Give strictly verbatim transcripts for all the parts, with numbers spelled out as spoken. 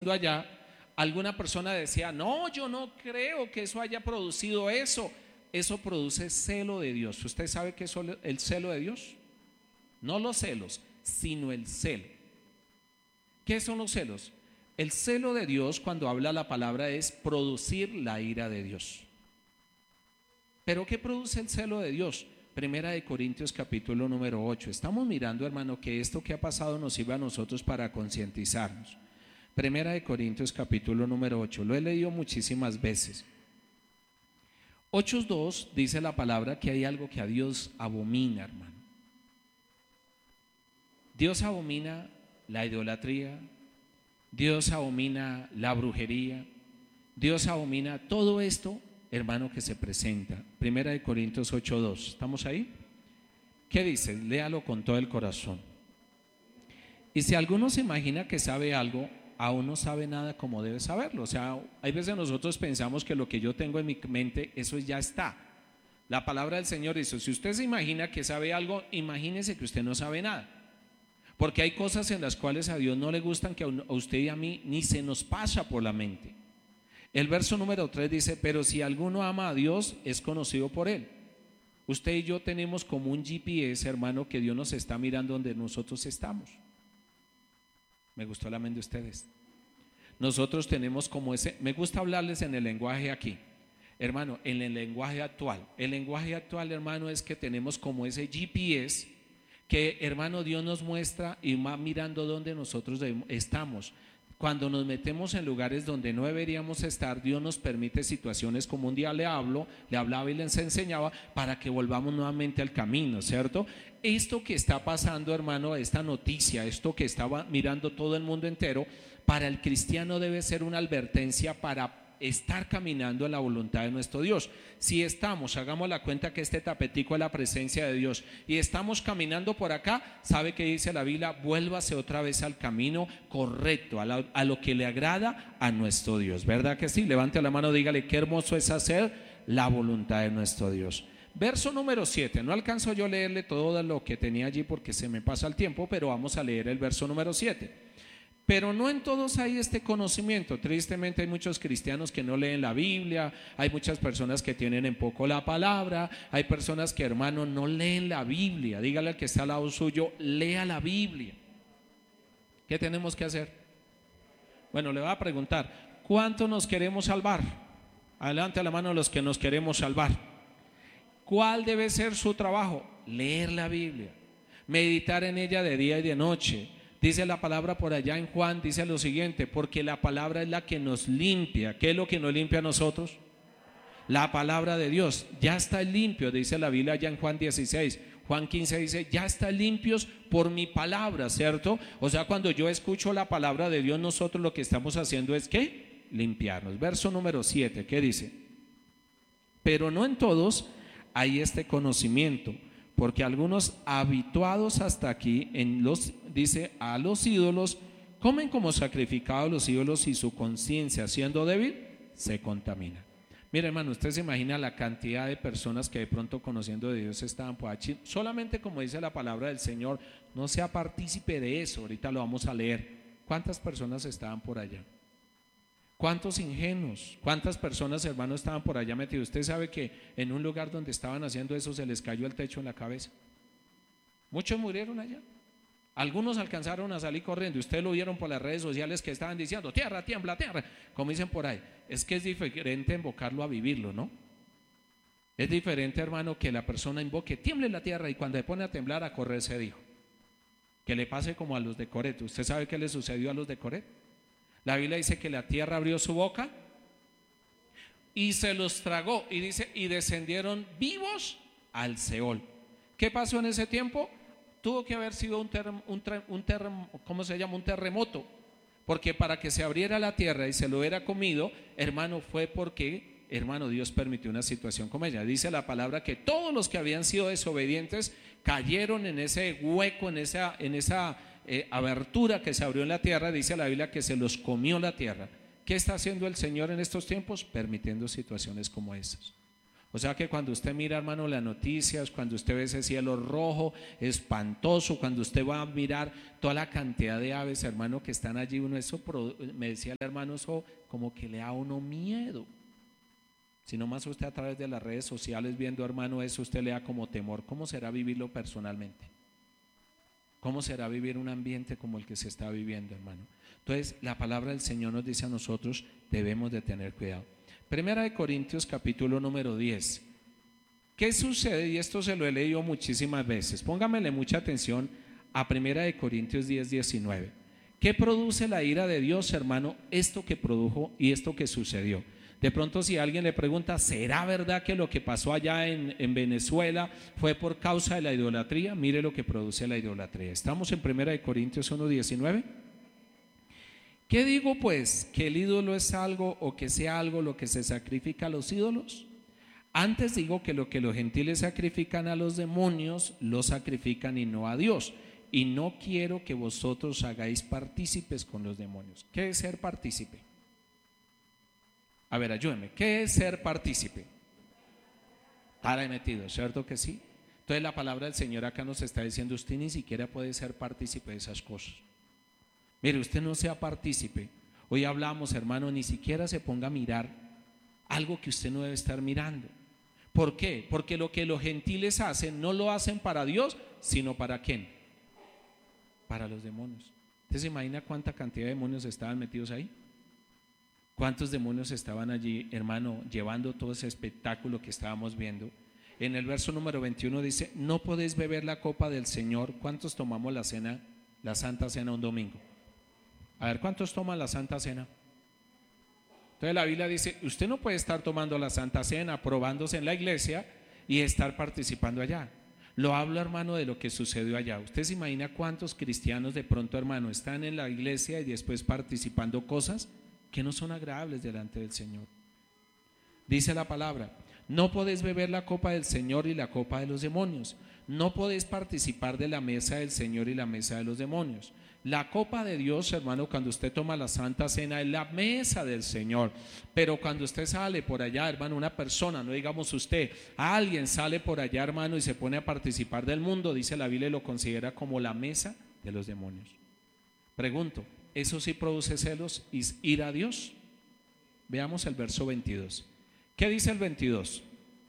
pasando allá, alguna persona decía, no, yo no creo que eso haya producido eso. Eso produce celo de Dios. ¿Usted sabe qué es el celo de Dios? No los celos, sino el celo. ¿Qué son los celos? El celo de Dios, cuando habla la palabra, es producir la ira de Dios. ¿Pero qué produce el celo de Dios? Primera de Corintios capítulo número ocho. Estamos mirando, hermano, que esto que ha pasado nos sirva a nosotros para concientizarnos. Primera de Corintios capítulo número ocho. Lo he leído muchísimas veces. ocho dos dice la palabra que hay algo que a Dios abomina, hermano. Dios abomina la idolatría, Dios abomina la brujería, Dios abomina todo esto, hermano, que se presenta. Primera de Corintios ocho dos. ¿Estamos ahí? ¿Qué dice? Léalo con todo el corazón. Y si alguno se imagina que sabe algo, aún no sabe nada como debe saberlo. O sea, hay veces nosotros pensamos que lo que yo tengo en mi mente, eso ya está. La palabra del Señor dice, si usted se imagina que sabe algo, imagínese que usted no sabe nada. Porque hay cosas en las cuales a Dios no le gustan, que a usted y a mí ni se nos pasa por la mente. El verso número tres dice, pero si alguno ama a Dios, es conocido por Él. Usted y yo tenemos como un G P S, hermano, que Dios nos está mirando donde nosotros estamos. Me gustó la mente de ustedes. Nosotros tenemos como ese, me gusta hablarles en el lenguaje aquí, hermano, en el lenguaje actual. El lenguaje actual, hermano, es que tenemos como ese G P S que, hermano, Dios nos muestra y va mirando donde nosotros estamos. Cuando nos metemos en lugares donde no deberíamos estar, Dios nos permite situaciones como un día le hablo, le hablaba y les enseñaba para que volvamos nuevamente al camino, ¿cierto? Esto que está pasando, hermano, esta noticia, esto que estaba mirando todo el mundo entero, para el cristiano debe ser una advertencia para estar caminando en la voluntad de nuestro Dios. Si estamos, hagamos la cuenta que este tapetico es la presencia de Dios y estamos caminando por acá, ¿sabe qué dice la Biblia? Vuélvase otra vez al camino correcto, a, la, a lo que le agrada a nuestro Dios, ¿verdad que sí? Levante la mano, dígale, qué hermoso es hacer la voluntad de nuestro Dios. Verso número siete, no alcanzo yo a leerle todo lo que tenía allí porque se me pasa el tiempo, pero vamos a leer el verso número siete. Pero no en todos hay este conocimiento. Tristemente hay muchos cristianos que no leen la Biblia, hay muchas personas que tienen en poco la palabra, hay personas que, hermano, no leen la Biblia. Dígale al que está al lado suyo, lea la Biblia. ¿Qué tenemos que hacer? Bueno, le voy a preguntar, ¿cuántos nos queremos salvar? Adelante a la mano los que nos queremos salvar. ¿Cuál debe ser su trabajo? Leer la Biblia, meditar en ella de día y de noche. Dice la palabra por allá en Juan, dice lo siguiente, porque la palabra es la que nos limpia. ¿Qué es lo que nos limpia a nosotros? La palabra de Dios. Ya está limpio, dice la Biblia allá en Juan dieciséis. Juan quince dice, ya están limpios por mi palabra, ¿cierto? O sea, cuando yo escucho la palabra de Dios, nosotros lo que estamos haciendo es ¿qué? Limpiarnos. Verso número siete, ¿qué dice? Pero no en todos hay este conocimiento, porque algunos habituados hasta aquí en los, dice, a los ídolos, comen como sacrificado a los ídolos y su conciencia, siendo débil, se contamina. Mira, hermano, usted se imagina la cantidad de personas que de pronto conociendo de Dios estaban por allí. Solamente como dice la palabra del Señor, no sea partícipe de eso. Ahorita lo vamos a leer. ¿Cuántas personas estaban por allá? ¿Cuántos ingenuos? ¿Cuántas personas, hermano, estaban por allá metidos? Usted sabe que en un lugar donde estaban haciendo eso se les cayó el techo en la cabeza. Muchos murieron allá. Algunos alcanzaron a salir corriendo. Ustedes lo vieron por las redes sociales que estaban diciendo, tierra, tiembla, tierra, como dicen por ahí. Es que es diferente invocarlo a vivirlo, ¿no? Es diferente, hermano, que la persona invoque, tiemble la tierra, y cuando se pone a temblar, a correr se dijo. Que le pase como a los de Coret. ¿Usted sabe qué le sucedió a los de Coret? La Biblia dice que la tierra abrió su boca y se los tragó, y dice, y descendieron vivos al Seol. ¿Qué pasó en ese tiempo? Tuvo que haber sido un, ter, un, ter, un ter, ¿cómo se llama? Un terremoto, porque para que se abriera la tierra y se lo hubiera comido, hermano, fue porque, hermano, Dios permitió una situación como ella. Dice la palabra que todos los que habían sido desobedientes cayeron en ese hueco, en esa, en esa eh, abertura que se abrió en la tierra. Dice la Biblia que se los comió la tierra. ¿Qué está haciendo el Señor en estos tiempos? Permitiendo situaciones como esas. O sea que cuando usted mira, hermano, las noticias, cuando usted ve ese cielo rojo, espantoso, cuando usted va a mirar toda la cantidad de aves, hermano, que están allí, uno eso, me decía el hermano, eso como que le da a uno miedo. Si nomás usted a través de las redes sociales viendo, hermano, eso usted le da como temor. ¿Cómo será vivirlo personalmente? ¿Cómo será vivir un ambiente como el que se está viviendo, hermano? Entonces, la palabra del Señor nos dice a nosotros, debemos de tener cuidado. Primera de Corintios capítulo número diez. ¿Qué sucede? Y esto se lo he leído muchísimas veces. Póngamele mucha atención a Primera de Corintios diez, diecinueve. ¿Qué produce la ira de Dios, hermano? Esto que produjo y esto que sucedió. De pronto si alguien le pregunta, ¿será verdad que lo que pasó allá en, en Venezuela fue por causa de la idolatría? Mire lo que produce la idolatría. Estamos en Primera de Corintios uno, diecinueve. ¿Qué digo pues? ¿Que el ídolo es algo o que sea algo lo que se sacrifica a los ídolos? Antes digo que lo que los gentiles sacrifican a los demonios, lo sacrifican y no a Dios. Y no quiero que vosotros hagáis partícipes con los demonios. ¿Qué es ser partícipe? A ver, ayúdeme. ¿Qué es ser partícipe? Estar ahí metido, ¿cierto que sí? Entonces la palabra del Señor acá nos está diciendo, usted ni siquiera puede ser partícipe de esas cosas. Mire, usted no sea partícipe. Hoy hablamos, hermano, ni siquiera se ponga a mirar algo que usted no debe estar mirando. ¿Por qué? Porque lo que los gentiles hacen no lo hacen para Dios, sino para ¿quién? Para los demonios. ¿Usted se imagina cuánta cantidad de demonios estaban metidos ahí? ¿Cuántos demonios estaban allí, hermano, llevando todo ese espectáculo que estábamos viendo? En el verso número veintiuno dice, no podéis beber la copa del Señor. ¿Cuántos tomamos la cena, la Santa Cena un domingo? A ver, ¿cuántos toman la Santa Cena? Entonces la Biblia dice, usted no puede estar tomando la Santa Cena, probándose en la iglesia y estar participando allá. Lo hablo, hermano, de lo que sucedió allá. ¿Usted se imagina cuántos cristianos de pronto, hermano, están en la iglesia y después participando cosas que no son agradables delante del Señor? Dice la palabra, no podéis beber la copa del Señor y la copa de los demonios. No podéis participar de la mesa del Señor y la mesa de los demonios. La copa de Dios, hermano, cuando usted toma la Santa Cena, es la mesa del Señor. Pero cuando usted sale por allá, hermano, una persona, no digamos usted, alguien sale por allá, hermano, y se pone a participar del mundo, dice la Biblia, y lo considera como la mesa de los demonios. Pregunto, ¿eso sí produce celos y ira a Dios? Veamos el verso veintidós. ¿Qué dice el veintidós?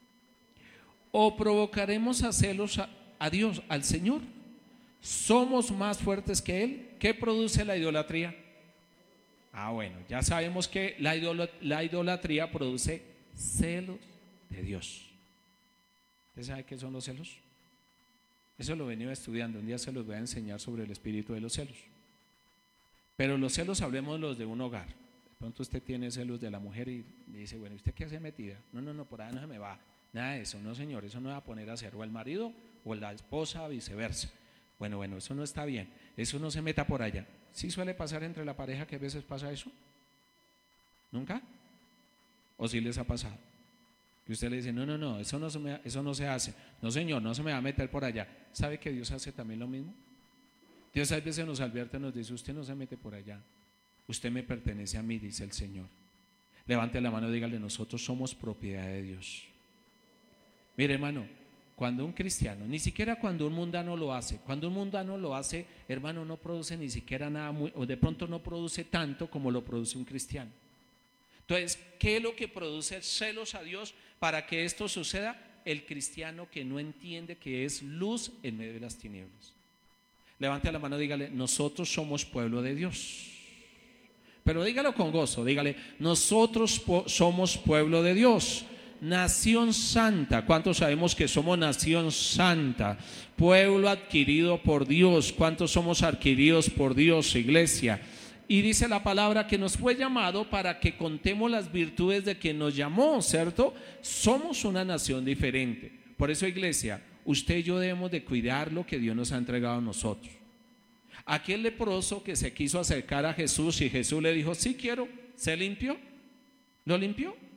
¿O provocaremos a celos a, a Dios, al Señor? ¿Somos más fuertes que Él? ¿Qué produce la idolatría? Ah, bueno, ya sabemos que la, idol la idolatría produce celos de Dios. ¿Usted sabe qué son los celos? Eso lo he venido estudiando, un día se los voy a enseñar sobre el espíritu de los celos. Pero los celos, hablemos los de un hogar. De pronto usted tiene celos de la mujer y dice, bueno, ¿usted qué hace metida? No, no, no, por ahí no se me va. Nada de eso, no señor, eso no va a poner a hacer o el marido o la esposa, viceversa. Bueno, bueno, eso no está bien, eso no se meta por allá. ¿Sí suele pasar entre la pareja que a veces pasa eso? ¿Nunca? ¿O sí les ha pasado? Que usted le dice, no, no, no, eso no, se me, eso no se hace. No señor, no se me va a meter por allá. ¿Sabe que Dios hace también lo mismo? Dios a veces nos advierte, nos dice, usted no se mete por allá. Usted me pertenece a mí, dice el Señor. Levante la mano y dígale, nosotros somos propiedad de Dios. Mire, hermano, cuando un cristiano, ni siquiera cuando un mundano lo hace, cuando un mundano lo hace, hermano, no produce ni siquiera nada, muy, o de pronto no produce tanto como lo produce un cristiano. Entonces, ¿qué es lo que produce celos a Dios para que esto suceda? El cristiano que no entiende que es luz en medio de las tinieblas. Levante la mano y dígale, nosotros somos pueblo de Dios. Pero dígalo con gozo, dígale, nosotros somos pueblo de Dios. Nación santa. ¿Cuántos sabemos que somos nación santa? Pueblo adquirido por Dios. ¿Cuántos somos adquiridos por Dios, iglesia? Y dice la palabra que nos fue llamado para que contemos las virtudes de quien nos llamó, ¿cierto? Somos una nación diferente. Por eso, iglesia, usted y yo debemos de cuidar lo que Dios nos ha entregado a nosotros. Aquel leproso que se quiso acercar a Jesús y Jesús le dijo, sí quiero, ¿se limpió? ¿Lo limpió?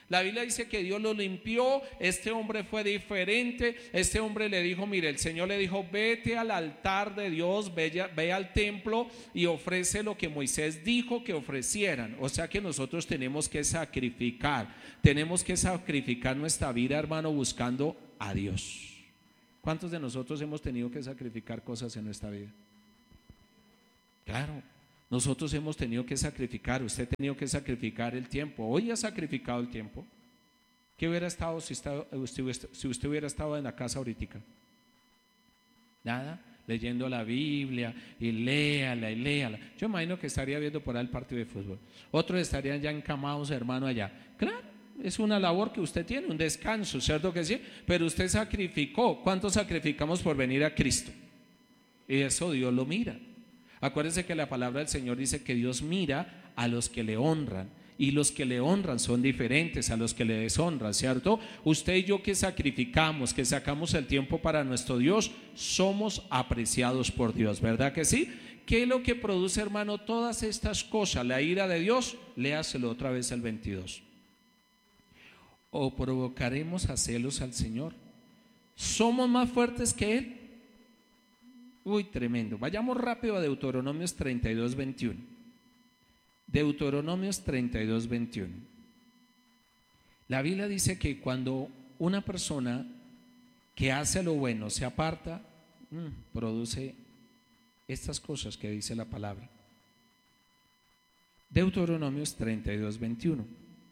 La Biblia dice que Dios lo limpió, este hombre fue diferente, este hombre le dijo, mire, el Señor le dijo, vete al altar de Dios, ve, ve al templo y ofrece lo que Moisés dijo que ofrecieran. O sea que nosotros tenemos que sacrificar, tenemos que sacrificar nuestra vida, hermano, buscando a Dios. ¿Cuántos de nosotros hemos tenido que sacrificar cosas en nuestra vida? Claro. Nosotros hemos tenido que sacrificar, usted ha tenido que sacrificar el tiempo. Hoy ha sacrificado el tiempo. ¿Qué hubiera estado si, estado, usted, si usted hubiera estado en la casa ahorita? Nada, leyendo la Biblia y léala y léala. Yo imagino que estaría viendo por ahí el partido de fútbol. Otros estarían ya encamados, hermano, allá. Claro, es una labor que usted tiene, un descanso, ¿cierto que sí? Pero usted sacrificó. ¿Cuánto sacrificamos por venir a Cristo? Y eso Dios lo mira. Acuérdense que la palabra del Señor dice que Dios mira a los que le honran, y los que le honran son diferentes a los que le deshonran, ¿cierto? Usted y yo que sacrificamos, que sacamos el tiempo para nuestro Dios, somos apreciados por Dios, ¿verdad que sí? ¿Qué es lo que produce, hermano, todas estas cosas? La ira de Dios. Léaselo otra vez el veintidós. ¿O provocaremos a celos al Señor? ¿Somos más fuertes que Él? Uy, tremendo. Vayamos rápido a Deuteronomios treinta y dos, veintiuno. Deuteronomios treinta y dos, veintiuno. La Biblia dice que cuando una persona que hace lo bueno se aparta, mmm, produce estas cosas que dice la palabra. Deuteronomios treinta y dos, veintiuno.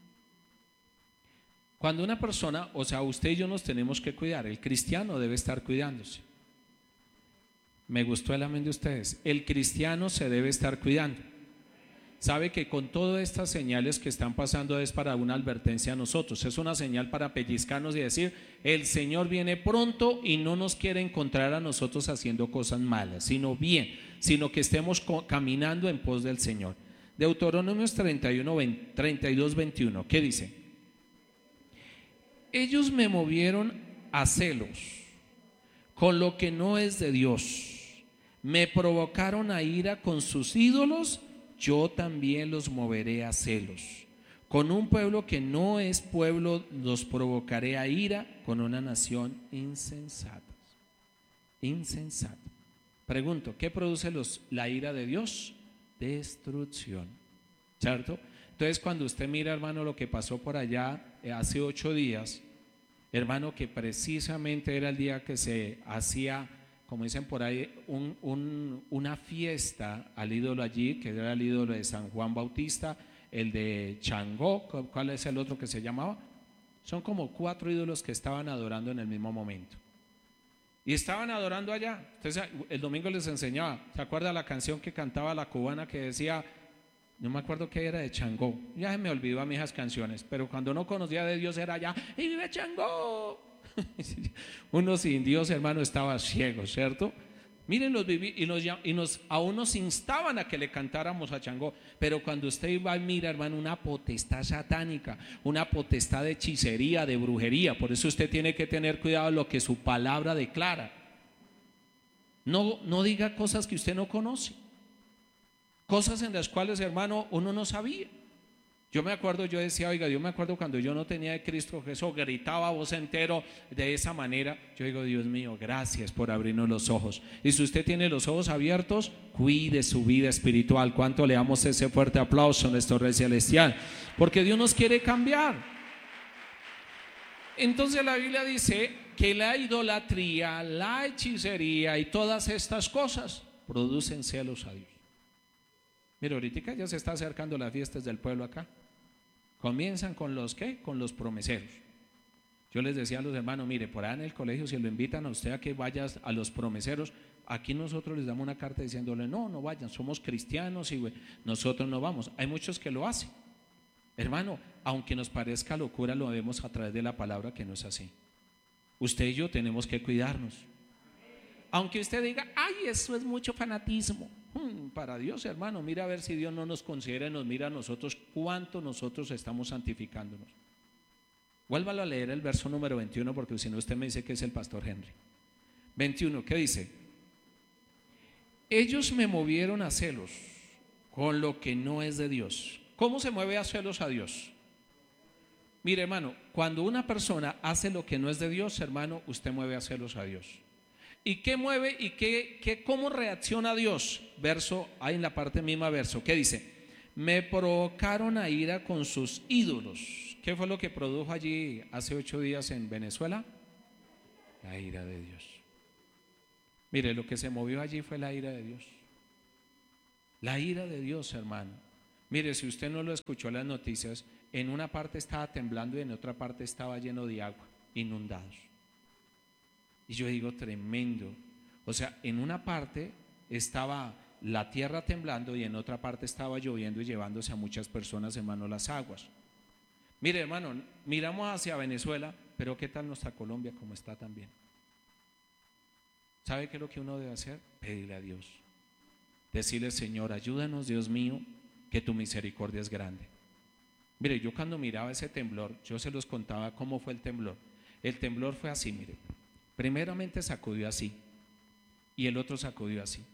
Cuando una persona, o sea, usted y yo nos tenemos que cuidar, el cristiano debe estar cuidándose. Me gustó el amén de ustedes. El cristiano se debe estar cuidando. Sabe que con todas estas señales que están pasando es para una advertencia a nosotros. Es una señal para pellizcarnos y decir, el Señor viene pronto y no nos quiere encontrar a nosotros haciendo cosas malas, sino bien, sino que estemos caminando en pos del Señor. Deuteronomios treinta y uno, treinta y dos, veintiuno. ¿Qué dice? Ellos me movieron a celos con lo que no es de Dios. Me provocaron a ira con sus ídolos, yo también los moveré a celos. Con un pueblo que no es pueblo los provocaré a ira, con una nación insensata. Insensata. Pregunto, ¿qué produce los, la ira de Dios? Destrucción, ¿cierto? Entonces cuando usted mira, hermano, lo que pasó por allá eh, hace ocho días, hermano, que precisamente era el día que se hacía, como dicen por ahí, un, un, una fiesta al ídolo allí, que era el ídolo de San Juan Bautista, el de Changó. ¿Cuál es el otro que se llamaba? Son como cuatro ídolos que estaban adorando en el mismo momento. Y estaban adorando allá. Entonces el domingo les enseñaba, ¿se acuerda la canción que cantaba la cubana que decía, no me acuerdo qué era, de Changó? Ya se me olvidó a mí esas canciones, pero cuando no conocía de Dios era allá, ¡y vive Changó! Uno sin Dios, hermano, estaba ciego, ¿cierto? Miren, los viví y nos, y nos aún nos instaban a que le cantáramos a Changó, pero cuando usted va y mira, hermano, una potestad satánica, una potestad de hechicería, de brujería. Por eso usted tiene que tener cuidado de lo que su palabra declara. No, no diga cosas que usted no conoce, cosas en las cuales, hermano, uno no sabía. Yo me acuerdo, yo decía, oiga, yo me acuerdo cuando yo no tenía de Cristo Jesús, gritaba a voz entero de esa manera. Yo digo, Dios mío, gracias por abrirnos los ojos. Y si usted tiene los ojos abiertos, cuide su vida espiritual. ¿Cuánto le damos ese fuerte aplauso a nuestro Rey Celestial? Porque Dios nos quiere cambiar. Entonces la Biblia dice que la idolatría, la hechicería y todas estas cosas producen celos a Dios. Mira, ahorita ya se está acercando las fiestas del pueblo acá. Comienzan con los ¿qué? Con los promeseros. Yo les decía a los hermanos, mire, por ahí en el colegio, si lo invitan a usted a que vayas a los promeseros, aquí nosotros les damos una carta diciéndole, no, no vayan, somos cristianos y nosotros no vamos. Hay muchos que lo hacen. Hermano, aunque nos parezca locura, lo vemos a través de la palabra que no es así. Usted y yo tenemos que cuidarnos. Aunque usted diga, ay, eso es mucho fanatismo. Hmm, para Dios, hermano, mira a ver si Dios no nos considera y nos mira a nosotros cuánto nosotros estamos santificándonos. Vuélvalo a leer el verso número veintiuno, porque si no usted me dice que es el pastor Henry. veintiuno, ¿qué dice? Ellos me movieron a celos con lo que no es de Dios. ¿Cómo se mueve a celos a Dios? Mire, hermano, cuando una persona hace lo que no es de Dios, hermano, usted mueve a celos a Dios. ¿Y qué mueve y qué, qué, cómo reacciona Dios? Verso, ahí en la parte misma verso, ¿qué dice? Me provocaron a ira con sus ídolos. ¿Qué fue lo que produjo allí hace ocho días en Venezuela? La ira de Dios. Mire, lo que se movió allí fue la ira de Dios. La ira de Dios, hermano. Mire, si usted no lo escuchó en las noticias, en una parte estaba temblando y en otra parte estaba lleno de agua, inundados. Y yo digo, tremendo. O sea, en una parte estaba la tierra temblando y en otra parte estaba lloviendo y llevándose a muchas personas, hermano, las aguas. Mire, hermano, miramos hacia Venezuela, pero ¿qué tal nuestra Colombia como está también? ¿Sabe qué es lo que uno debe hacer? Pedirle a Dios. Decirle, Señor, ayúdanos, Dios mío, que tu misericordia es grande. Mire, yo cuando miraba ese temblor, yo se los contaba cómo fue el temblor. El temblor fue así, mire. Primeramente sacudió así y el otro sacudió así.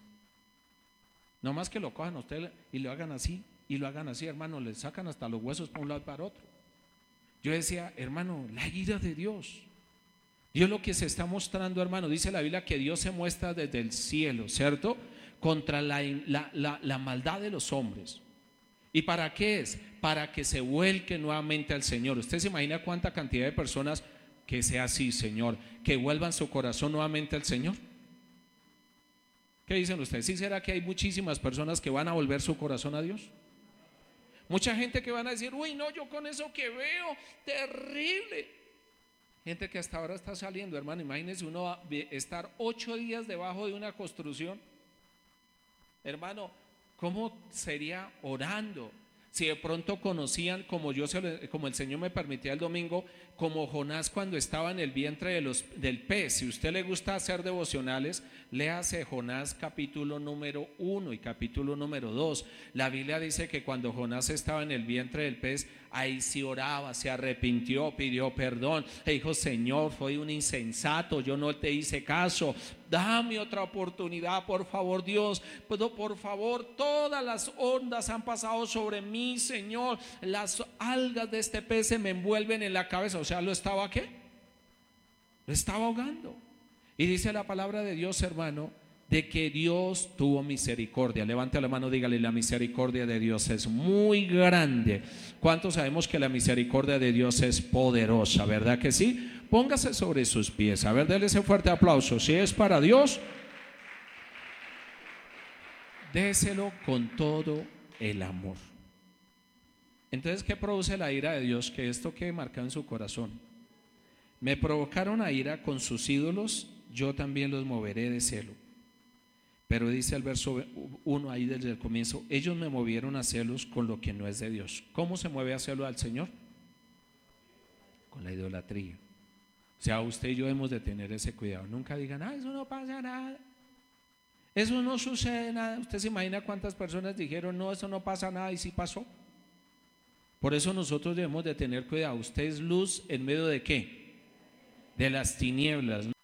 No más que lo cojan a usted y lo hagan así y lo hagan así, hermano, le sacan hasta los huesos para un lado y para otro. Yo decía, hermano, la ira de Dios. Dios lo que se está mostrando, hermano, dice la Biblia que Dios se muestra desde el cielo, ¿cierto? Contra la, la, la, la maldad de los hombres. ¿Y para qué es? Para que se vuelque nuevamente al Señor. ¿Usted se imagina cuánta cantidad de personas que sea así, Señor, que vuelvan su corazón nuevamente al Señor? ¿Qué dicen ustedes? ¿Sí será que hay muchísimas personas que van a volver su corazón a Dios? Mucha gente que van a decir, uy, no, yo con eso que veo, terrible. Gente que hasta ahora está saliendo, hermano, imagínense uno va a estar ocho días debajo de una construcción. Hermano, ¿cómo sería orando? Si de pronto conocían, como yo se lo, como el Señor me permitía el domingo, como Jonás cuando estaba en el vientre de los, del pez. Si a usted le gusta hacer devocionales, léase Jonás capítulo número uno y capítulo número dos. La Biblia dice que cuando Jonás estaba en el vientre del pez, ahí sí oraba, se arrepintió, pidió perdón e dijo, Señor, fui un insensato, yo no te hice caso, dame otra oportunidad, por favor, Dios, pero por favor, todas las ondas han pasado sobre mí, Señor, las algas de este pez se me envuelven en la cabeza. O sea, ¿lo estaba qué? Lo estaba ahogando. Y dice la palabra de Dios, hermano, de que Dios tuvo misericordia. Levante la mano, dígale, la misericordia de Dios es muy grande. ¿Cuántos sabemos que la misericordia de Dios es poderosa? ¿Verdad que sí? Póngase sobre sus pies. A ver, déle ese fuerte aplauso. Si es para Dios, déselo con todo el amor. Entonces, ¿qué produce la ira de Dios? Que esto quede marcado en su corazón. Me provocaron a ira con sus ídolos, yo también los moveré de celo. Pero dice el verso uno ahí desde el comienzo, ellos me movieron a celos con lo que no es de Dios. ¿Cómo se mueve a celo al Señor? Con la idolatría. O sea, usted y yo hemos de tener ese cuidado. Nunca digan, ah, eso no pasa nada, eso no sucede nada. Usted se imagina cuántas personas dijeron, no, eso no pasa nada, y sí pasó. Por eso nosotros debemos de tener cuidado. Usted es luz en medio de ¿qué? De las tinieblas.